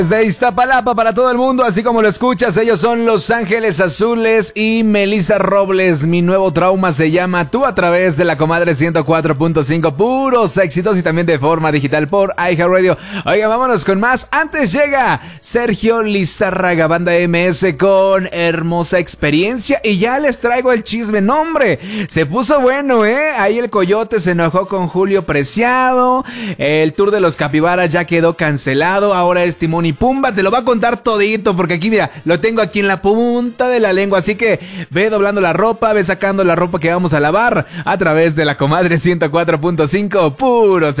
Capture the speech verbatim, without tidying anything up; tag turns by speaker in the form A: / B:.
A: Desde Iztapalapa para todo el mundo, así como lo escuchas, ellos son Los Ángeles Azules y Melissa Robles. Mi nuevo trauma se llama Tú a través de la Comadre ciento cuatro punto cinco, puros éxitos y también de forma digital por iHeartRadio. Oiga, vámonos con más. Antes llega Sergio Lizárraga, Banda M S con Hermosa Experiencia y ya les traigo el chisme. No, hombre, se puso bueno, ¿eh? Ahí el Coyote se enojó con Julio Preciado, el tour de los Capibaras ya quedó cancelado, ahora es Timón y Pumba, te lo va a contar todito, porque aquí, mira, lo tengo aquí en la punta de la lengua, así que ve doblando la ropa, ve sacando la ropa que vamos a lavar a través de la Comadre ciento cuatro punto cinco, puros